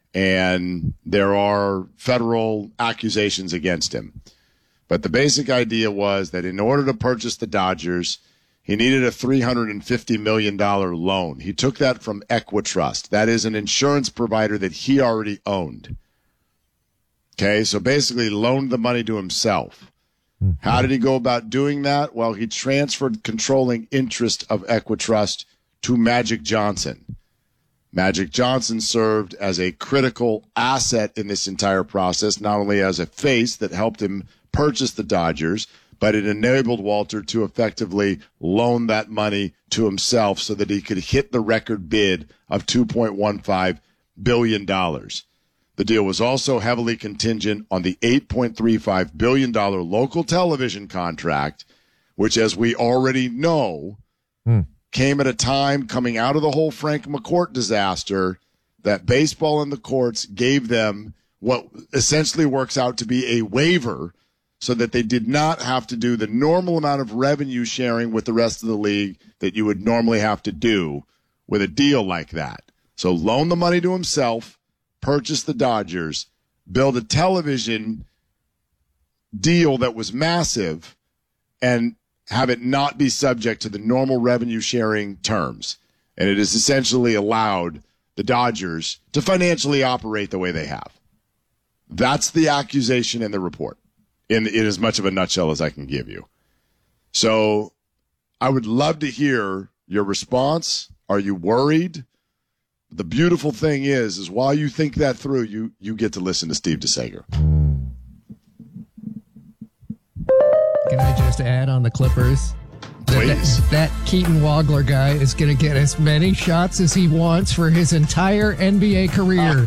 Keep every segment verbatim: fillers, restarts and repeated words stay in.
and there are federal accusations against him. But the basic idea was that in order to purchase the Dodgers, he needed a three hundred fifty million dollars loan. He took that from Equitrust. That is an insurance provider that he already owned. Okay, so basically loaned the money to himself. Mm-hmm. How did he go about doing that? Well, he transferred controlling interest of Equitrust to Magic Johnson. Magic Johnson served as a critical asset in this entire process, not only as a face that helped him purchase the Dodgers, but it enabled Walter to effectively loan that money to himself so that he could hit the record bid of two point one five billion dollars. The deal was also heavily contingent on the eight point three five billion dollars local television contract, which, as we already know, hmm. came at a time coming out of the whole Frank McCourt disaster that baseball and the courts gave them what essentially works out to be a waiver so that they did not have to do the normal amount of revenue sharing with the rest of the league that you would normally have to do with a deal like that. So loan the money to himself, purchase the Dodgers, build a television deal that was massive, and have it not be subject to the normal revenue sharing terms. And it has essentially allowed the Dodgers to financially operate the way they have. That's the accusation in the report, in, in as much of a nutshell as I can give you. So I would love to hear your response. Are you worried? The beautiful thing is, is while you think that through, you, you get to listen to Steve DeSager. Can I just add on the Clippers? Please. That, that Keaton Wagler guy is going to get as many shots as he wants for his entire N B A career.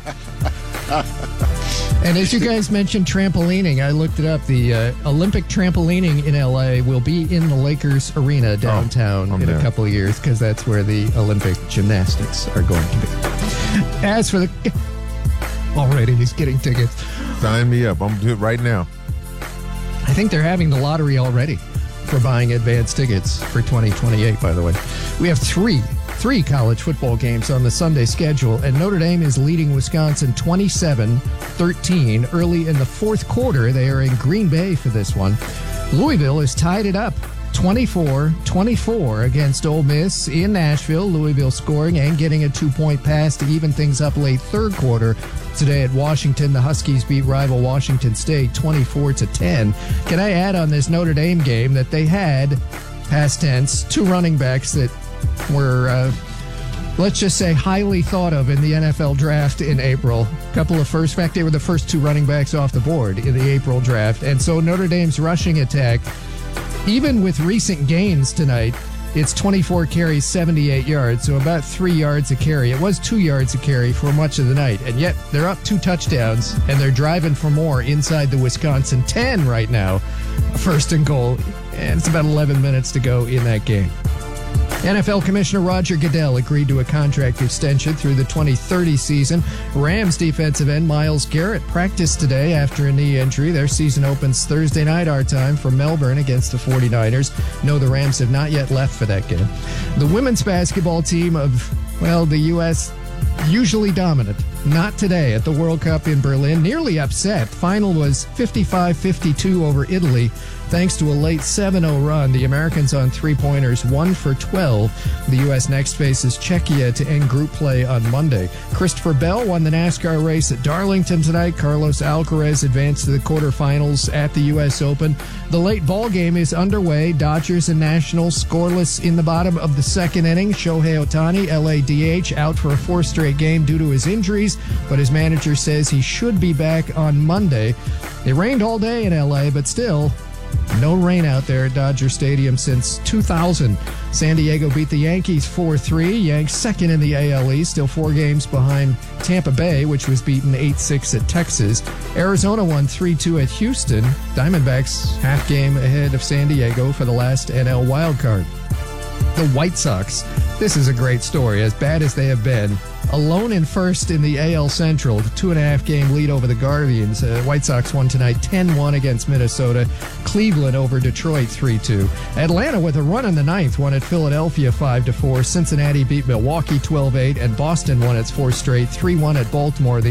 And as you guys mentioned trampolining, I looked it up. The uh, Olympic trampolining in L A will be in the Lakers Arena downtown oh, in there. a couple of years because that's where the Olympic gymnastics are going to be. As for the... Already, he's getting tickets. Sign me up. I'm going to do it right now. I think they're having the lottery already for buying advance tickets for twenty twenty-eight, by the way. We have three, three college football games on the Sunday schedule, and Notre Dame is leading Wisconsin twenty-seven thirteen. Early in the fourth quarter, they are in Green Bay for this one. Louisville has tied it up twenty-four twenty-four against Ole Miss in Nashville. Louisville scoring and getting a two-point pass to even things up late third quarter. Today at Washington, the Huskies beat rival Washington State twenty-four to ten. Can I add on this Notre Dame game that they had, past tense, two running backs that were, uh, let's just say, highly thought of in the N F L draft in April. A couple of first, in fact, they were the first two running backs off the board in the April draft. And so Notre Dame's rushing attack, even with recent gains tonight, it's twenty-four carries, seventy-eight yards, so about three yards a carry. It was two yards a carry for much of the night, and yet they're up two touchdowns, and they're driving for more inside the Wisconsin ten right now. First and goal, and it's about eleven minutes to go in that game. N F L Commissioner Roger Goodell agreed to a contract extension through the twenty thirty season. Rams defensive end Myles Garrett practiced today after a knee injury. Their season opens Thursday night our time for Melbourne against the forty-niners. No, the Rams have not yet left for that game. The women's basketball team of, well, the U S usually dominant. Not today at the World Cup in Berlin. Nearly upset. Final was fifty-five fifty-two over Italy. Thanks to a late seven oh run, the Americans on three-pointers, one for twelve. The U S next faces Czechia to end group play on Monday. Christopher Bell won the NASCAR race at Darlington tonight. Carlos Alcaraz advanced to the quarterfinals at the U S Open. The late ball game is underway. Dodgers and Nationals scoreless in the bottom of the second inning. Shohei Ohtani, L A D H, out for a fourth straight game due to his injuries, but his manager says he should be back on Monday. It rained all day in L A, but still, no rain out there at Dodger Stadium since two thousand. San Diego beat the Yankees four three. Yanks second in the A L East, still four games behind Tampa Bay, which was beaten eight six at Texas. Arizona won three two at Houston. Diamondbacks half game ahead of San Diego for the last N L wildcard. The White Sox, this is a great story, as bad as they have been. Alone in first in the A L Central, the two-and-a-half game lead over the Guardians. Uh, White Sox won tonight ten one against Minnesota. Cleveland over Detroit three two. Atlanta with a run in the ninth won at Philadelphia five to four. Cincinnati beat Milwaukee twelve eight, and Boston won its fourth straight three one at Baltimore. The